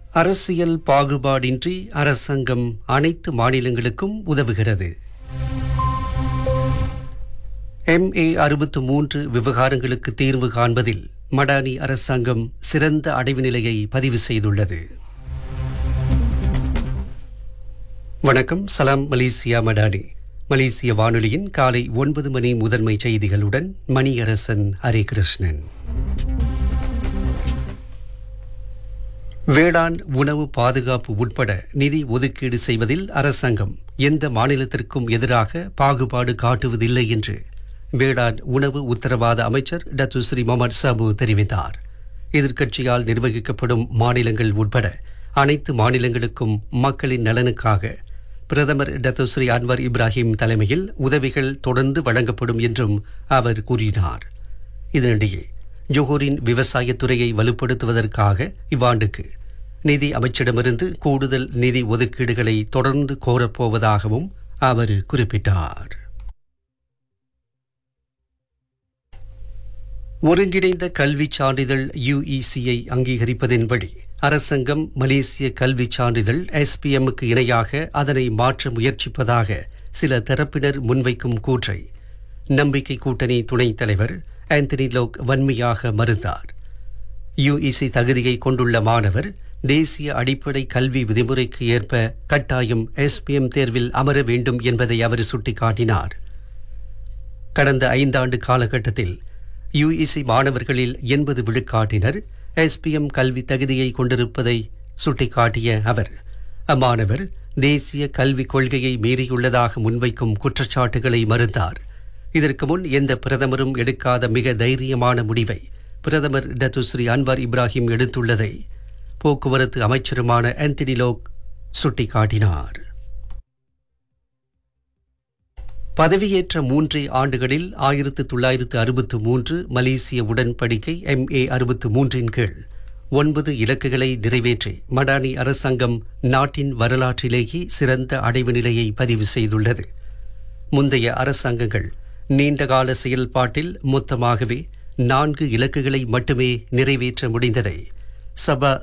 அரசியல் பாகுபாடின்றி அரசாங்கம் அனைத்து மாநிலங்களுக்கும் உதவுகிறது. MA 63 விவகாரங்களுக்கு தீர்வு காண்பதில் மடானி அரசாங்கம் சிறந்த அடைவு நிலையை பதிவு செய்துள்ளது. வணக்கம், சலாம் மலேசியா மடானி. மலேசிய வானொலியின் காலை 9 மணி முதன்மை செய்திகளுடன் மணியரசன் ஹரிகிருஷ்ணன். வேளாண் உணவு பாதுகாப்பு உட்பட நிதி ஒதுக்கீடு செய்வதில் அரசாங்கம் எந்த மாநிலத்திற்கும் எதிராக பாகுபாடு காட்டுவதில்லை என்று வேளாண் உணவு உத்தரவாத அமைச்சர் டத்து ஸ்ரீ முகமது சாபு தெரிவித்தார். எதிர்க்கட்சியால் நிர்வகிக்கப்படும் மாநிலங்கள் உட்பட அனைத்து மாநிலங்களுக்கும் மக்களின் நலனுக்காக பிரதமர் டத்து ஸ்ரீ அன்வர் இப்ராஹிம் தலைமையில் உதவிகள் தொடர்ந்து வழங்கப்படும் என்றும் அவர் கூறினார். இதனிடையே ஜோஹரின் விவசாயத்துறையை வலுப்படுத்துவதற்காக இவ்வாண்டுக்கு நிதி அமைச்சிடமிருந்து கூடுதல் நிதி ஒதுக்கீடுகளை தொடர்ந்து கோரப்போவதாகவும் அவர் குறிப்பிட்டார். ஒருங்கிணைந்த கல்விச் சான்றிதழ் UEC-ஐ அங்கீகரிப்பதின் வழி அரசாங்கம் மலேசிய கல்விச் சான்றிதழ் SPM-க்கு இணையாக அதனை மாற்ற முயற்சிப்பதாக சில தரப்பினர் முன்வைக்கும் கூற்றை நம்பிக்கை கூட்டணி துணைத் தலைவர் ஆந்தனி லோக் வன்மையாக மறுத்தார். UEC தகுதியை கொண்டுள்ள மாணவர் தேசிய அடிப்படை கல்வி விதிமுறைக்கு ஏற்ப கட்டாயம் SPM தேர்வில் அமர வேண்டும் என்பதை அவர் சுட்டிக்காட்டினார். கடந்த 5 ஆண்டு காலகட்டத்தில் UEC மாணவர்களில் 80 விழுக்காட்டினர் SPM கல்வி தகுதியை கொண்டிருப்பதை சுட்டிக்காட்டிய அவர் அம்மாணவர் தேசிய கல்விக் கொள்கையை மீறியுள்ளதாக முன்வைக்கும் குற்றச்சாட்டுகளை மறுத்தார். இதற்கு முன் எந்த பிரதமரும் எடுக்காத மிக தைரியமான முடிவை பிரதமர் டத்து ஸ்ரீ அன்வர் இப்ராஹிம் எடுத்துள்ளதை போக்குவரத்து அமைச்சருமான ஆந்தனி லோக் சுட்டிக்காட்டினார். பதவியேற்ற 3 ஆண்டுகளில் 1963 மலேசிய உடன்படிக்கை MA 63-இன் கீழ் 9 இலக்குகளை நிறைவேற்றி மடானி அரசாங்கம் நாட்டின் வரலாற்றிலேயே சிறந்த அடைவு நிலையை பதிவு செய்துள்ளது. முந்தைய அரசாங்கங்கள் நீண்டகால செயல்பாட்டில் மொத்தமாகவே 4 இலக்குகளை மட்டுமே நிறைவேற்ற முடிந்ததை சபா